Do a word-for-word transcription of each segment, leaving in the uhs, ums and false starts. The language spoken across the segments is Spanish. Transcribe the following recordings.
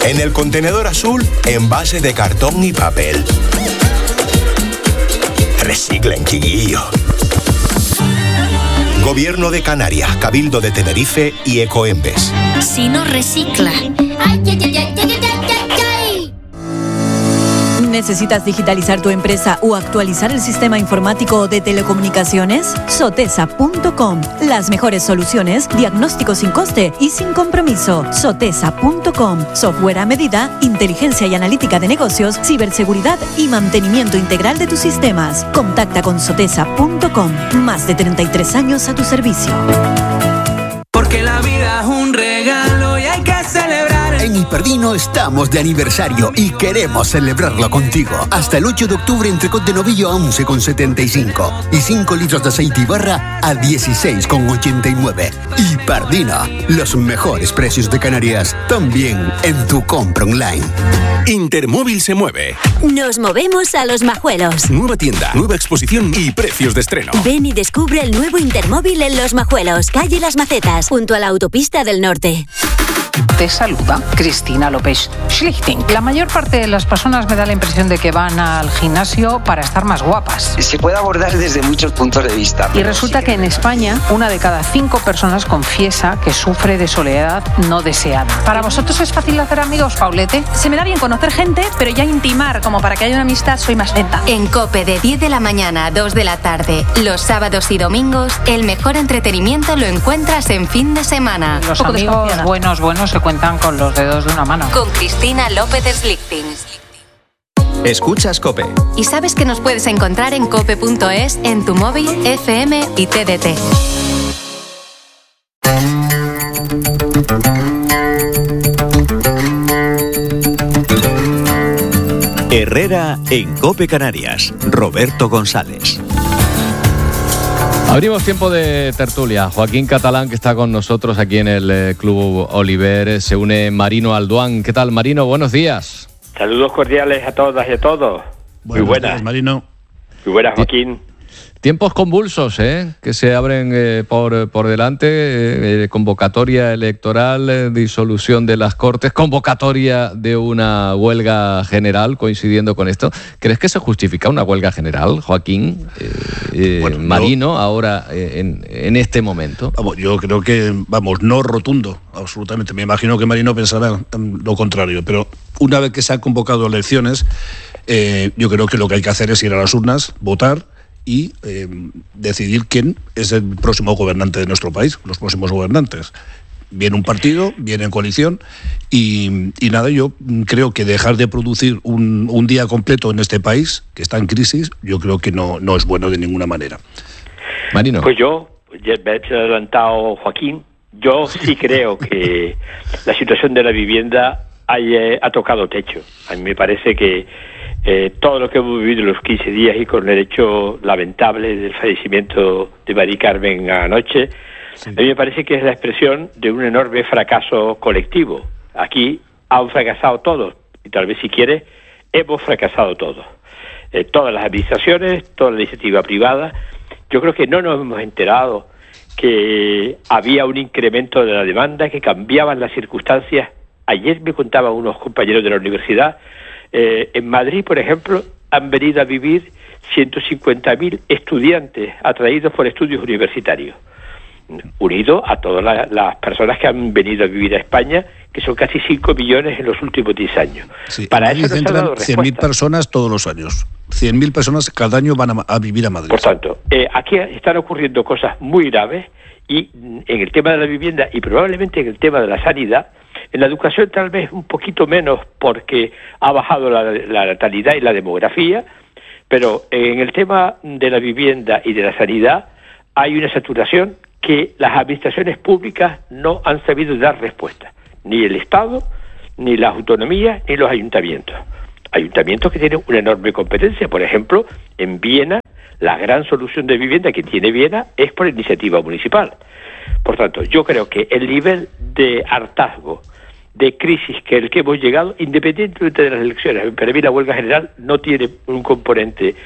En el contenedor azul, envase de cartón y papel. Reciclen, chiquillo. Gobierno de Canarias, Cabildo de Tenerife y Ecoembes. Si no recicla. Ay, ay, ay, ay, ay, ay, ay, ay. ¿Necesitas digitalizar tu empresa o actualizar el sistema informático de telecomunicaciones? Sotesa punto com. Las mejores soluciones, diagnóstico sin coste y sin compromiso. Sotesa punto com. Software a medida, inteligencia y analítica de negocios, ciberseguridad y mantenimiento integral de tus sistemas. Contacta con Sotesa punto com. Más de treinta y tres años a tu servicio. Porque la vida es un regalo y hay que celebrar. En Hiperdino estamos de aniversario y queremos celebrarlo contigo. Hasta el ocho de octubre, entrecot de novillo a once con setenta y cinco y cinco litros de aceite y barra a dieciséis con ochenta y nueve. Hiperdino, los mejores precios de Canarias, también en tu compra online. Intermóvil se mueve. Nos movemos a Los Majuelos. Nueva tienda, nueva exposición y precios de estreno. Ven y descubre el nuevo Intermóvil en Los Majuelos, calle Las Macetas, junto a la autopista del Norte. Te saluda Cristina López Schlichting. La mayor parte de las personas me da la impresión de que van al gimnasio para estar más guapas. Se puede abordar desde muchos puntos de vista. Y resulta que en España una de cada cinco personas confiesa que sufre de soledad no deseada. ¿Para vosotros es fácil hacer amigos, Paulete? Se me da bien conocer gente, pero ya intimar como para que haya una amistad soy más lenta. En COPE de diez de la mañana a dos de la tarde, los sábados y domingos, el mejor entretenimiento lo encuentras en fin de semana. Los amigos buenos, buenos se cuentan con los dedos de una mano. Con Cristina López Schlichting. Escuchas COPE. Y sabes que nos puedes encontrar en cope punto es, en tu móvil, F M y T D T. Herrera en COPE Canarias. Roberto González. Abrimos tiempo de tertulia. Joaquín Catalán, que está con nosotros aquí en el eh, Club Oliver, se une Marino Alduán. ¿Qué tal, Marino? Buenos días. Saludos cordiales a todas y a todos. Muy buenas. buenas, días, Marino. Muy buenas, Joaquín. Tiempos convulsos, ¿eh? Que se abren eh, por, por delante. Eh, convocatoria electoral, eh, disolución de las Cortes, convocatoria de una huelga general coincidiendo con esto. ¿Crees que se justifica una huelga general, Joaquín? Eh, eh, bueno, Marino, yo, ahora eh, en, en este momento. Vamos, yo creo que, vamos, no rotundo, absolutamente. Me imagino que Marino pensará lo contrario, pero una vez que se han convocado elecciones, eh, yo creo que lo que hay que hacer es ir a las urnas, votar y eh, decidir quién es el próximo gobernante de nuestro país, los próximos gobernantes. Viene un partido, viene en coalición y, y nada, yo creo que dejar de producir un, un día completo en este país, que está en crisis, yo creo que no, no es bueno de ninguna manera. Marino. Pues yo, ya me he adelantado Joaquín, yo sí creo que la situación de la vivienda ha, ha tocado techo. A mí me parece que Eh, todo lo que hemos vivido en los quince días y con el hecho lamentable del fallecimiento de Mari Carmen anoche, sí. A mí me parece que es la expresión de un enorme fracaso colectivo. Aquí han fracasado todos, y tal vez si quiere, hemos fracasado todos. Eh, todas las administraciones, toda la iniciativa privada. Yo creo que no nos hemos enterado que había un incremento de la demanda, que cambiaban las circunstancias. Ayer me contaban unos compañeros de la universidad, Eh, en Madrid, por ejemplo, han venido a vivir ciento cincuenta mil estudiantes atraídos por estudios universitarios, unidos a todas la, las personas que han venido a vivir a España, que son casi cinco millones en los últimos diez años. Sí, Para eso nos ha dado cien mil personas todos los años. cien mil personas cada año van a, a vivir a Madrid. Por tanto, eh, aquí están ocurriendo cosas muy graves y en el tema de la vivienda y probablemente en el tema de la sanidad. En la educación tal vez un poquito menos porque ha bajado la, la natalidad y la demografía, pero en el tema de la vivienda y de la sanidad hay una saturación que las administraciones públicas no han sabido dar respuesta. Ni el Estado, ni las autonomías, ni los ayuntamientos. Ayuntamientos que tienen una enorme competencia. Por ejemplo, en Viena, la gran solución de vivienda que tiene Viena es por iniciativa municipal. Por tanto, yo creo que el nivel de hartazgo, de crisis que el que hemos llegado, independientemente de las elecciones, para mí la huelga general no tiene un componente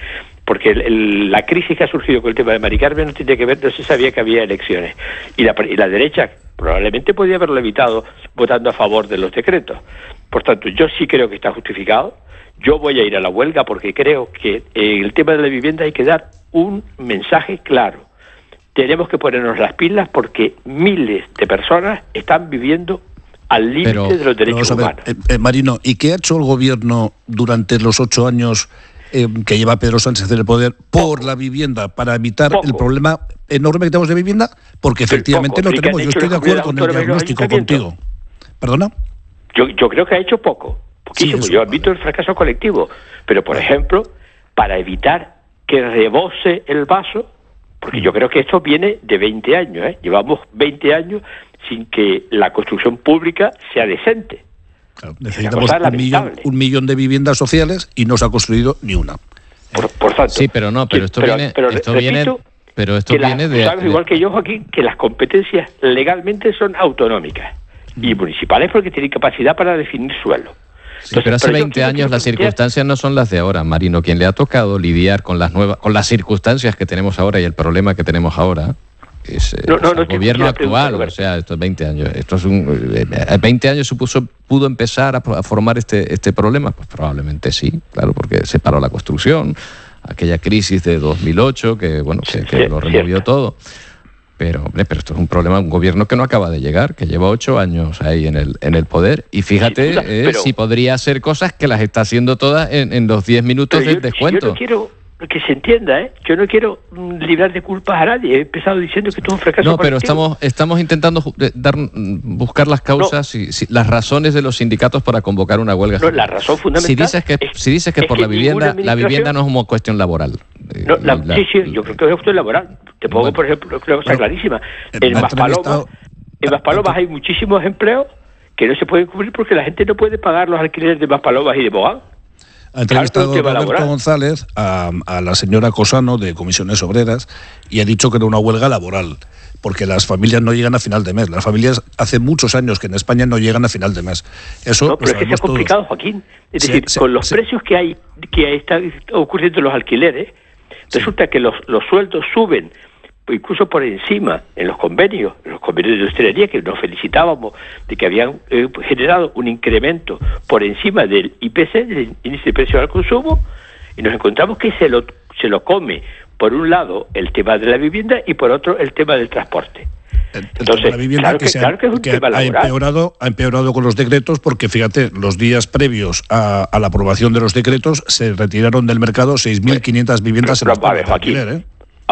porque el, el, la crisis que ha surgido con el tema de Mari Carmen no tenía que ver, no se sabía que había elecciones. Y la, y la derecha probablemente podía haberlo evitado votando a favor de los decretos. Por tanto, yo sí creo que está justificado. Yo voy a ir a la huelga porque creo que en el tema de la vivienda hay que dar un mensaje claro. Tenemos que ponernos las pilas porque miles de personas están viviendo al límite de los derechos humanos. Eh, eh, Marino, ¿y qué ha hecho el gobierno durante los ocho años eh, que lleva Pedro Sánchez en el poder por poco. la vivienda para evitar poco. el problema enorme que tenemos de vivienda? Porque efectivamente lo tenemos. Yo estoy de acuerdo con el diagnóstico contigo. ¿Perdona? Yo, yo creo que ha hecho poco. Poquísimo. Sí, yo admito vale. el fracaso colectivo. Pero, por ejemplo, para evitar que rebose el vaso, porque yo creo que esto viene de veinte años, ¿eh? Llevamos veinte años sin que la construcción pública sea decente. Claro, necesitamos un millón, un millón de viviendas sociales y no se ha construido ni una. Por, por tanto, sí, pero no, pero esto pero, viene, pero, esto repito, viene, pero esto viene las, de, sabes, de igual que yo, Joaquín, que las competencias legalmente son autonómicas mm. y municipales porque tienen capacidad para definir suelo. Sí, Entonces, pero hace pero veinte años las circunstancias no son las de ahora, Marino. Quien le ha tocado lidiar con las nuevas, con las circunstancias que tenemos ahora y el problema que tenemos ahora es eh, no, no, o sea, no, el gobierno actual. O sea, estos veinte años. Esto es un eh, veinte años supuso pudo empezar a, a formar este este problema. Pues probablemente sí, claro, porque se paró la construcción, aquella crisis de dos mil ocho que bueno que, que sí, lo removió cierto. todo. Pero, hombre, pero esto es un problema, un gobierno que no acaba de llegar, que lleva ocho años ahí en el en el poder. Y fíjate sí, eh, si podría hacer cosas que las está haciendo todas en, en los diez minutos del yo, descuento. Yo no quiero que se entienda, ¿eh? Yo no quiero librar de culpas a nadie. He empezado diciendo que esto es un fracaso No, pero colectivo. estamos estamos intentando dar, buscar las causas, no. y, si, las razones de los sindicatos para convocar una huelga. No, la razón fundamental. Si dices que, es, si dices que es por que la vivienda, la vivienda no es una cuestión laboral. No, la, la, sí, sí, yo creo que es cuestión laboral. Te pongo, bueno, por ejemplo, una cosa bueno, clarísima. En Maspalomas, en Maspalomas hay muchísimos empleos que no se pueden cubrir porque la gente no puede pagar los alquileres de Maspalomas y de Bogán. Ha entrevistado claro, Roberto González a, a la señora Cosano de Comisiones Obreras y ha dicho que era una huelga laboral, porque las familias no llegan a final de mes. Las familias hace muchos años que en España no llegan a final de mes. Eso no, pero es que se ha complicado, todos. Joaquín. Es sí, decir, sí, con los sí. precios que hay, que están ocurriendo en los alquileres, sí. resulta que los, los sueldos suben incluso por encima en los convenios, en los convenios de hostelería, que nos felicitábamos de que habían eh, generado un incremento por encima del I P C, del índice de precio al consumo, y nos encontramos que se lo, se lo come, por un lado, el tema de la vivienda y por otro, el tema del transporte. El, el Entonces, la vivienda claro que, que, se claro que, es un que tema ha, empeorado, ha empeorado con los decretos porque, fíjate, los días previos a, a la aprobación de los decretos se retiraron del mercado seis mil quinientas viviendas pero, en pero, el alquiler, ¿eh?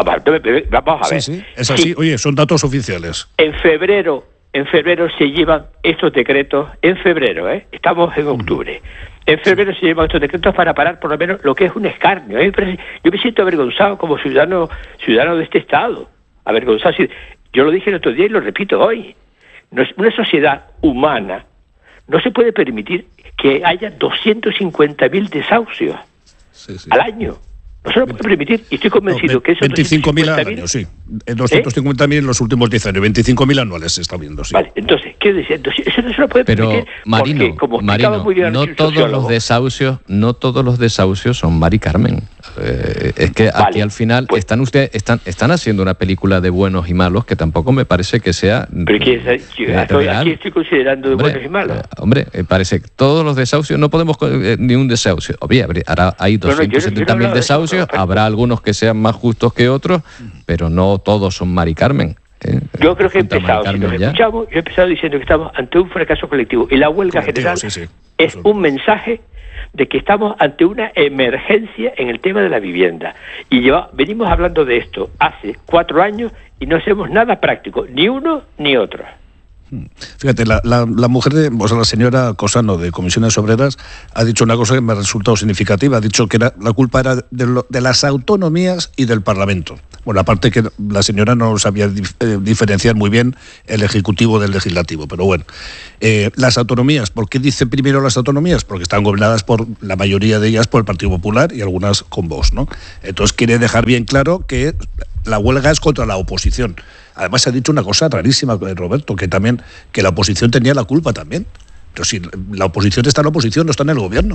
Vamos a ver. Sí, sí, es así. Sí. Oye, son datos oficiales. En febrero, en febrero se llevan estos decretos, en febrero, ¿eh? Estamos en octubre. En febrero se llevan estos decretos para parar por lo menos lo que es un escarnio. ¿eh? Yo me siento avergonzado como ciudadano, ciudadano de este Estado. Avergonzado. Yo lo dije el otro día y lo repito hoy. Una sociedad humana no se puede permitir que haya doscientos cincuenta mil desahucios sí, sí. al año. No se lo puede permitir, y estoy convencido no, que eso... veinticinco mil al año, sí. doscientos cincuenta mil ¿Eh? en los últimos diez años, veinticinco mil anuales se está viendo, sí. Vale, entonces, ¿qué decir? Entonces, eso no se lo puede Pero, permitir Marino, porque, como Marino, muy bien no todos sociólogo, los desahucios, no todos los desahucios son Mari Carmen. Eh, es que vale, aquí al final pues, están ustedes están están haciendo una película de buenos y malos que tampoco me parece que sea pero que es, yo, eh, estoy, aquí estoy considerando de hombre, buenos y malos eh, hombre eh, parece que todos los desahucios no podemos eh, ni un desahucio obvio ahora hay doscientos setenta mil no, no, desahucios eso, habrá algunos que sean más justos que otros pero no todos son Mari Carmen. Eh, yo creo que he empezado, si nos escuchamos, yo he empezado diciendo que estamos ante un fracaso colectivo y la huelga colectivo, general sí, sí. es eso. Un mensaje de que estamos ante una emergencia en el tema de la vivienda. Y lleva, venimos hablando de esto hace cuatro años y no hacemos nada práctico, ni uno ni otro. Fíjate, la, la, la mujer, de, o sea, la señora Cosano de Comisiones Obreras ha dicho una cosa que me ha resultado significativa. Ha dicho que era, la culpa era de, lo, de las autonomías y del Parlamento. Bueno, aparte que la señora no sabía dif, eh, diferenciar muy bien el Ejecutivo del Legislativo, pero bueno. Eh, las autonomías, ¿por qué dice primero las autonomías? Porque están gobernadas por la mayoría de ellas por el Partido Popular y algunas con Vox, ¿no? Entonces quiere dejar bien claro que la huelga es contra la oposición. Además se ha dicho una cosa rarísima, Roberto, que también que la oposición tenía la culpa también. Pero si la oposición está en la oposición, no está en el gobierno.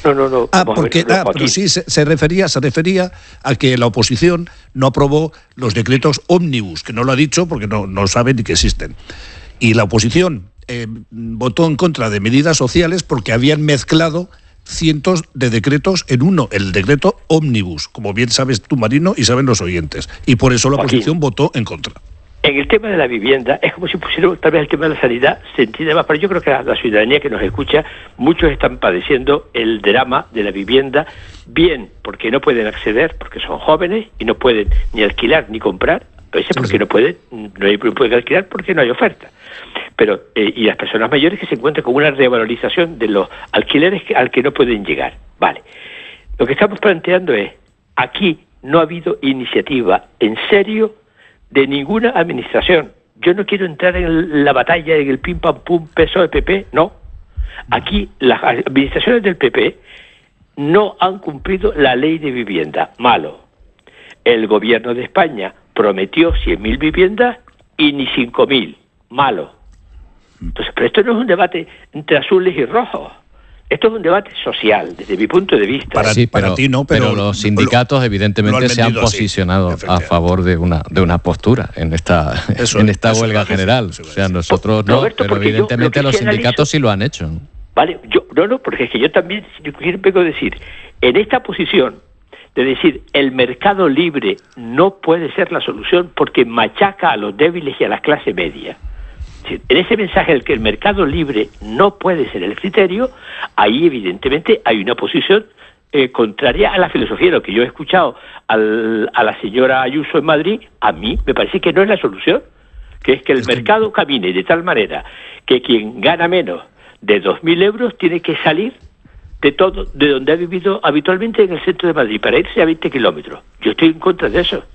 No, no, no. Ah, porque, ah pero sí, se, se, refería, se refería a que la oposición no aprobó los decretos ómnibus, que no lo ha dicho porque no, no sabe ni que existen. Y la oposición eh, votó en contra de medidas sociales porque habían mezclado cientos de decretos en uno, el decreto ómnibus, como bien sabes tú, Marino, y saben los oyentes. Y por eso la oposición Joaquín, votó en contra. En el tema de la vivienda, es como si pusiéramos tal vez el tema de la sanidad, se entiende más, pero yo creo que la, la ciudadanía que nos escucha, muchos están padeciendo el drama de la vivienda, bien porque no pueden acceder, porque son jóvenes y no pueden ni alquilar ni comprar, a veces porque no pueden, no hay, pueden alquilar porque no hay oferta. Pero eh, y las personas mayores que se encuentran con una revalorización de los alquileres que, al que no pueden llegar. Vale. Lo que estamos planteando es, aquí no ha habido iniciativa en serio de ninguna administración. Yo no quiero entrar en la batalla, en el pim pam pum, P S O E, P P, no. Aquí las administraciones del P P no han cumplido la ley de vivienda. Malo. El gobierno de España prometió cien mil viviendas y ni cinco mil. Malo. Entonces, pero esto no es un debate entre azules y rojos. Esto es un debate social, desde mi punto de vista. Para, sí, pero, para ti no, pero, pero los sindicatos lo, evidentemente lo han se han posicionado así, a favor de una de una postura en esta eso, en esta huelga general. Eso, o sea, nosotros no, Roberto, pero evidentemente los sindicatos analizo, sí lo han hecho. Vale, yo no, no, porque es que yo también vengo a decir, en esta posición de decir el mercado libre no puede ser la solución porque machaca a los débiles y a la clase media. En ese mensaje del que el mercado libre no puede ser el criterio, ahí evidentemente hay una posición eh, contraria a la filosofía. Lo que yo he escuchado al, a la señora Ayuso en Madrid, a mí me parece que no es la solución, que es que el mercado camine de tal manera que quien gana menos de dos mil euros tiene que salir de todo, de donde ha vivido habitualmente en el centro de Madrid, para irse a veinte kilómetros. Yo estoy en contra de eso.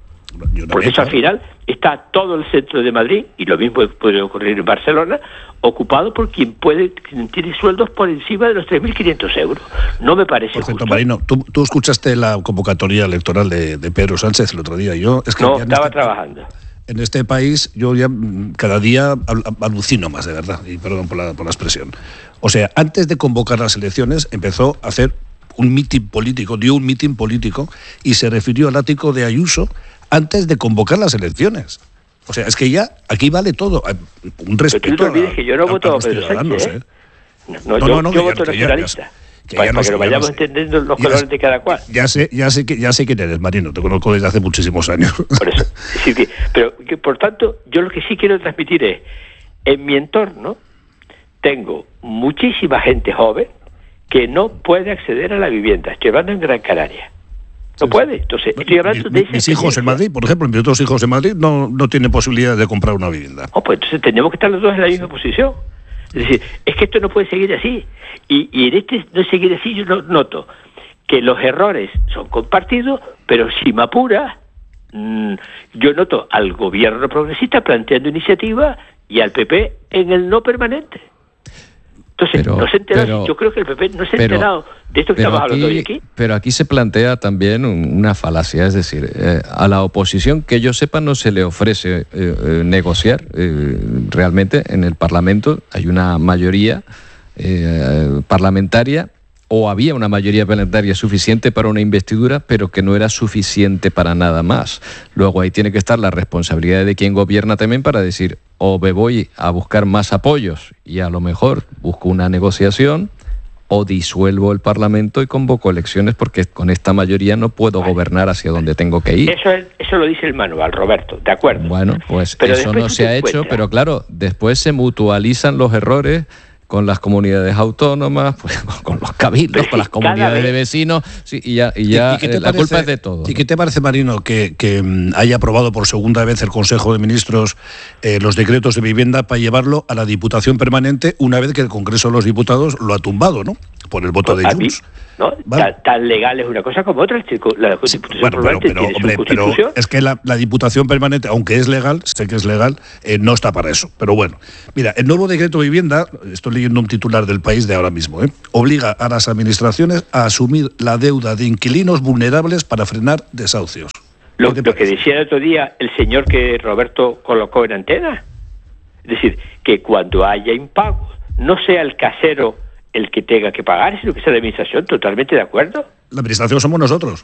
Porque eso al final está todo el centro de Madrid, y lo mismo puede ocurrir en Barcelona, ocupado por quien puede quien tiene sueldos por encima de los tres mil quinientos euros. No me parece por cierto, justo. Marino, ¿tú, tú escuchaste la convocatoria electoral de, de Pedro Sánchez el otro día. Yo es que no, estaba este, trabajando. En este país yo ya cada día alucino más, de verdad, y perdón por la, por la expresión. O sea, antes de convocar las elecciones empezó a hacer un mitin político, dio un mitin político y se refirió al ático de Ayuso antes de convocar las elecciones. O sea, es que ya aquí vale todo. Un respeto. Pero tú no olvides que yo no voto a Pedro Sánchez, ¿eh? ¿eh? No, no, yo, no, no, yo voto nacionalista. Que para, para que lo vayamos sé, entendiendo los colores de cada cual. Ya sé, ya sé que ya sé quién eres, Marino. Te conozco desde hace muchísimos años. Por eso. Es decir que, pero que, por tanto, yo lo que sí quiero transmitir es, en mi entorno tengo muchísima gente joven que no puede acceder a la vivienda. Estoy hablando en Gran Canaria. No puede. Entonces, estoy hablando mis, de esa mis hijos en Madrid, por ejemplo, mis otros hijos en Madrid no, no tienen posibilidad de comprar una vivienda. Oh, pues entonces tenemos que estar los dos en la misma posición. Es decir, es que esto no puede seguir así. Y, y en este no seguir así yo noto que los errores son compartidos, pero si me apura, mmm, yo noto al gobierno progresista planteando iniciativas y al P P en el no permanente. Entonces, pero, no se entera, pero, yo creo que el P P no se ha pero, enterado de esto que estamos aquí, hablando hoy aquí. Pero aquí se plantea también una falacia, es decir, eh, a la oposición, que yo sepa, no se le ofrece eh, eh, negociar. Eh, realmente en el Parlamento hay una mayoría eh, parlamentaria, o había una mayoría parlamentaria suficiente para una investidura, pero que no era suficiente para nada más. Luego ahí tiene que estar la responsabilidad de quien gobierna también para decir, o me voy a buscar más apoyos y a lo mejor busco una negociación, o disuelvo el Parlamento y convoco elecciones, porque con esta mayoría no puedo vale. gobernar hacia donde tengo que ir. Eso, es, eso lo dice el manual, Roberto, de acuerdo. Bueno, pues pero eso no se ha hecho, pero claro, después se mutualizan los errores con las comunidades autónomas, pues, con los cabildos, con las comunidades de vecinos, sí, y ya, y ya ¿Y, y la parece, culpa es de todo. ¿Y qué te parece, Marino, que, que haya aprobado por segunda vez el Consejo de Ministros eh, los decretos de vivienda para llevarlo a la Diputación Permanente una vez que el Congreso de los Diputados lo ha tumbado, ¿no? Por el voto pues de Junts. ¿No? ¿Vale? Tan, tan legal es una cosa como otra. La Diputación sí, bueno, Permanente pero, pero, tiene hombre, su constitución. Pero es que la, la Diputación Permanente, aunque es legal, sé que es legal, eh, no está para eso. Pero bueno, mira, el nuevo decreto de vivienda, estoy leyendo un titular del País de ahora mismo, ¿eh? obliga a las administraciones a asumir la deuda de inquilinos vulnerables para frenar desahucios. Lo, lo que decía el otro día el señor que Roberto colocó en antena. Es decir, que cuando haya impagos, no sea el casero el que tenga que pagar, sino que sea la administración, totalmente de acuerdo. La administración somos nosotros.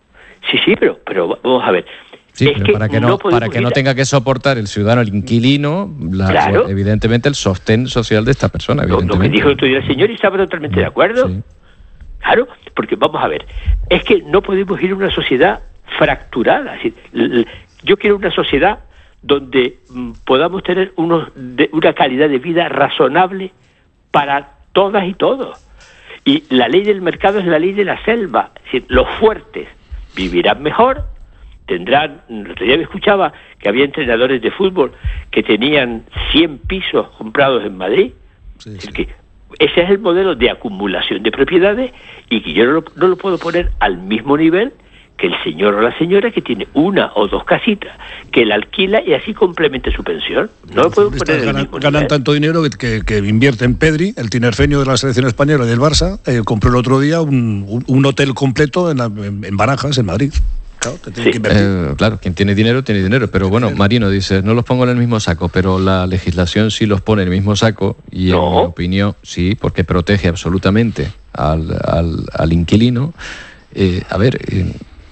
Sí, sí, pero, pero vamos a ver. Sí, es pero que para que no, no para que no tenga que soportar el ciudadano, el inquilino, la, claro. evidentemente el sostén social de esta persona. Lo, lo que dijo el otro día el señor y estaba totalmente de acuerdo. Sí. Claro, porque vamos a ver, es que no podemos ir a una sociedad fracturada. Es decir, yo quiero una sociedad donde mm, podamos tener unos de, una calidad de vida razonable para todas y todos. Y la ley del mercado es la ley de la selva. Es decir, los fuertes vivirán mejor, tendrán... El otro día me escuchaba que había entrenadores de fútbol que tenían cien pisos comprados en Madrid. Sí, es decir, sí. que ese es el modelo de acumulación de propiedades y que yo no lo, no lo puedo poner al mismo nivel que el señor o la señora que tiene una o dos casitas, que la alquila y así complementa su pensión. No lo puedo poner ganan, al mismo ganan nivel. tanto dinero que, que, que invierte en Pedri, el tinerfeño de la selección española y del Barça, eh, compró el otro día un, un, un hotel completo en, la, en, en Barajas, en Madrid. Claro, que tiene sí. que eh, claro, quien tiene dinero, tiene dinero. Pero bueno, Marino dice, no los pongo en el mismo saco, pero la legislación sí los pone en el mismo saco y no. En mi opinión, sí, porque protege absolutamente al, al, al inquilino. Eh, a ver... Eh,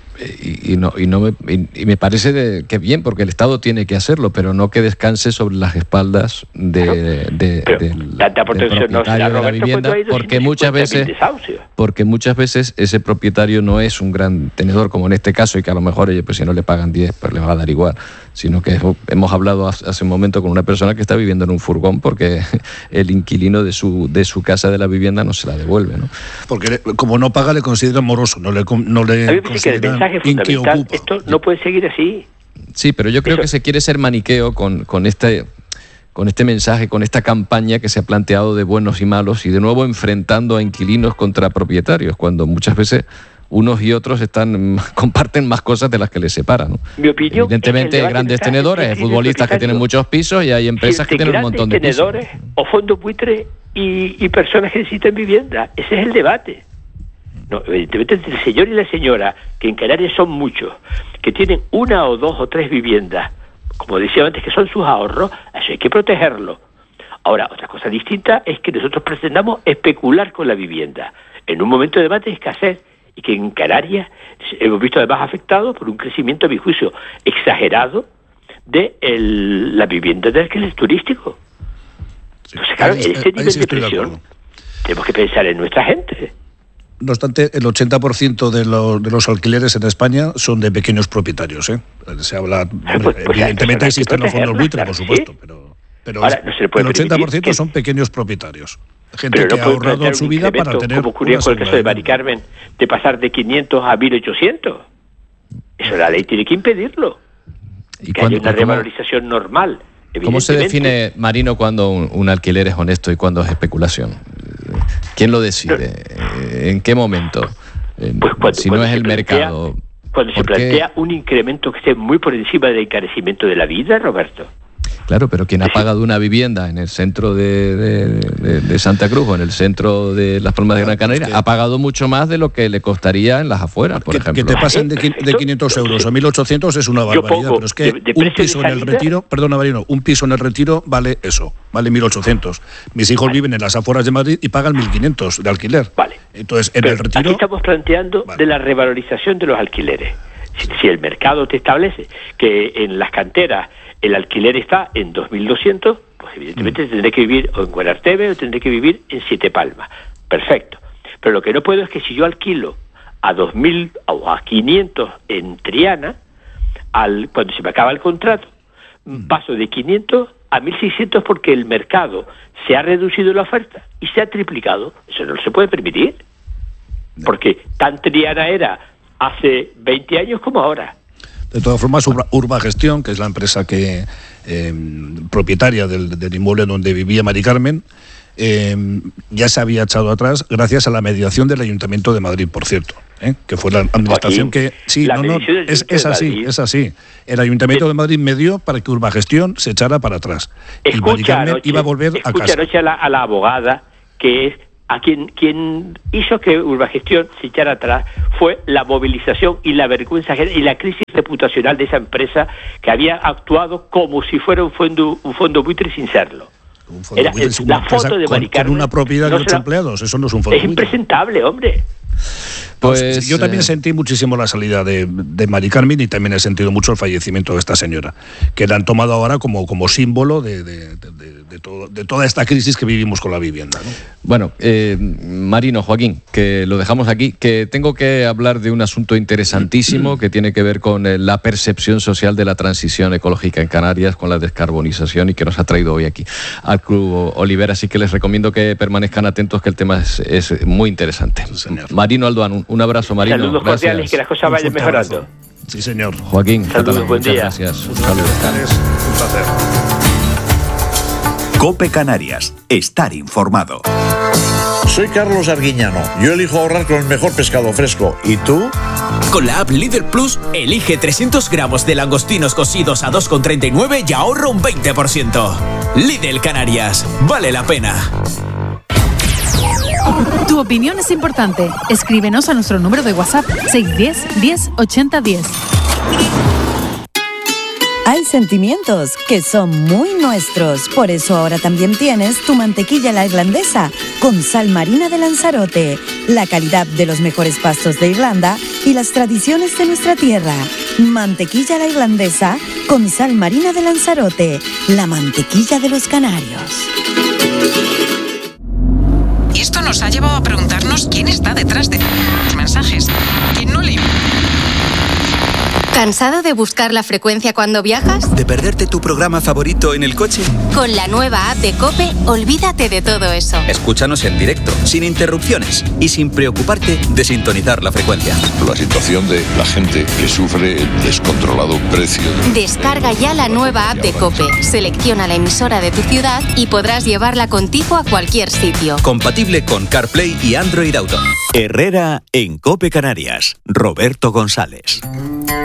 Y, y no y no me y, y me parece de, que bien porque el Estado tiene que hacerlo, pero no que descanse sobre las espaldas de, de, de, del, tanta protección del propietario no, de la vivienda, porque muchas veces porque muchas veces ese propietario no es un gran tenedor como en este caso, y que a lo mejor oye, pues si no le pagan diez pues le va a dar igual, sino que hemos hablado hace un momento con una persona que está viviendo en un furgón porque el inquilino de su de su casa de la vivienda no se la devuelve, ¿no? Porque como no paga le consideran moroso, no le no le consideran fundamental. Esto no puede seguir así. Sí, pero yo creo Eso. que se quiere ser maniqueo con, con este con este mensaje, con esta campaña que se ha planteado de buenos y malos, y de nuevo enfrentando a inquilinos contra propietarios, cuando muchas veces unos y otros están comparten más cosas de las que les separan, ¿no? Mi opinión, evidentemente hay grandes tenedores, hay futbolistas que tienen muchos pisos y hay empresas que tienen un montón de pisos. Tenedores o fondos buitres y, y personas que necesitan vivienda. Ese es el debate. No, evidentemente entre el señor y la señora, que en Canarias son muchos, que tienen una o dos o tres viviendas, como decía antes, que son sus ahorros, eso hay que protegerlo. Ahora, otra cosa distinta es que nosotros pretendamos especular con la vivienda en un momento de debate de escasez, y que en Canarias hemos visto además afectados por un crecimiento, a mi juicio, exagerado de el, la vivienda de alquiler turístico. Sí. Entonces, claro, en ese nivel de presión tenemos que pensar en nuestra gente. No obstante, el ochenta por ciento de los, de los alquileres en España son de pequeños propietarios, ¿eh? Se habla, pues, pues, evidentemente existen los fondos buitres, por supuesto, ¿sí? pero, pero Ahora, no se le puede el ochenta por ciento que... son pequeños propietarios. Gente pero que no ha ahorrado su vida para tener... Como ocurrió con el caso de Mari Carmen, de pasar de quinientos a mil ochocientos. Eso la ley tiene que impedirlo. ¿Y que haya una revalorización normal. ¿Cómo se define, Marino, cuando un, un alquiler es honesto y cuando es especulación? ¿Quién lo decide? ¿En qué momento? Pues cuando, si no es el plantea, mercado. Cuando se plantea un incremento que esté muy por encima del encarecimiento de la vida, Roberto. Claro, pero quien ha pagado una vivienda en el centro de, de, de, de Santa Cruz o en el centro de Las Palmas de Gran Canaria ha pagado mucho más de lo que le costaría en las afueras, por que, ejemplo. Que te pasen de, de quinientos euros a mil ochocientos es una barbaridad, pero es que de, de un piso en el Retiro, perdona Marino, un piso en el Retiro vale eso, vale mil ochocientos. Mis hijos vale. viven en las afueras de Madrid y pagan mil quinientos de alquiler. Vale. Entonces, en pero el Retiro... Aquí estamos planteando vale. de la revalorización de los alquileres. Si, si el mercado te establece que en las canteras el alquiler está en dos mil doscientos, pues evidentemente mm. tendré que vivir o en Guanarteme o tendré que vivir en Siete Palmas. Perfecto. Pero lo que no puedo es que si yo alquilo a dos mil o a quinientos en Triana, al, cuando se me acaba el contrato, mm. paso de quinientos a mil seiscientos porque el mercado se ha reducido la oferta y se ha triplicado. Eso no se puede permitir. No. Porque tan Triana era hace veinte años como ahora. De todas formas, Urba, Urba Gestión, que es la empresa que eh, propietaria del, del inmueble donde vivía Mari Carmen, eh, ya se había echado atrás gracias a la mediación del Ayuntamiento de Madrid, por cierto, ¿eh? que fue la administración que... Sí, no, no, es, es así, es así. El Ayuntamiento de Madrid medió para que Urba Gestión se echara para atrás. Escucha, y Mari Carmen anoche, iba a volver a casa. Escucha anoche a la, a la abogada, que es a quien, quien hizo que Urbagestión se echara atrás fue la movilización y la vergüenza y la crisis reputacional de esa empresa que había actuado como si fuera un fondo, un fondo buitre sin serlo. Un fondo Era muy el- una la empresa foto de con, Mari con Carmen, una propiedad no de se ocho la- empleados. Eso no es un fondo Es muy impresentable, hombre. Pues, yo también eh, sentí muchísimo la salida de, de Mari Carmen y también he sentido mucho el fallecimiento de esta señora, que la han tomado ahora como, como símbolo de, de, de, de, de todo, de toda esta crisis que vivimos con la vivienda, ¿no? Bueno, eh, Marino, Joaquín, que lo dejamos aquí, que tengo que hablar de un asunto interesantísimo que tiene que ver con eh, la percepción social de la transición ecológica en Canarias, con la descarbonización y que nos ha traído hoy aquí al Club Oliver, así que les recomiendo que permanezcan atentos, que el tema es, es muy interesante. Sí, señor. Marino Alduán, un, un abrazo, Marino. Saludos Gracias. cordiales, que las cosas vayan fuerte mejorando. abrazo. Sí, señor. Joaquín, Saludos, Catalán, buen muchas día. gracias. Un Muchas saludo. gracias. Un placer. Cope Canarias. Estar informado. Soy Carlos Arguiñano. Yo elijo ahorrar con el mejor pescado fresco. ¿Y tú? Con la app Líder Plus, elige trescientos gramos de langostinos cocidos a dos con treinta y nueve y ahorra un veinte por ciento. Lidl Canarias. Vale la pena. Tu opinión es importante. Escríbenos a nuestro número de WhatsApp seis uno cero, diez, ochenta, diez. Hay sentimientos que son muy nuestros, por eso ahora también tienes tu mantequilla la irlandesa con sal marina de Lanzarote, la calidad de los mejores pastos de Irlanda y las tradiciones de nuestra tierra. Mantequilla la irlandesa con sal marina de Lanzarote, la mantequilla de los canarios. Y esto nos ha llevado a preguntarnos quién está detrás de los mensajes. ¿Quién no le... ¿Cansado de buscar la frecuencia cuando viajas? ¿De perderte tu programa favorito en el coche? Con la nueva app de COPE, olvídate de todo eso. Escúchanos en directo, sin interrupciones y sin preocuparte de sintonizar la frecuencia. La situación de la gente que sufre el descontrolado precio. Descarga ya la nueva app de COPE, selecciona la emisora de tu ciudad y podrás llevarla contigo a cualquier sitio. Compatible con CarPlay y Android Auto. Herrera en Cope Canarias. Roberto González.